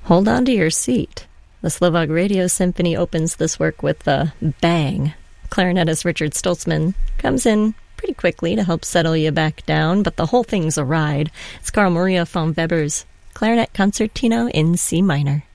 Hold on to your seat. The Slovak Radio Symphony opens this work with a bang. Clarinetist Richard Stoltzman comes in pretty quickly to help settle you back down, but the whole thing's a ride. It's Carl Maria von Weber's Clarinet Concertino in C minor.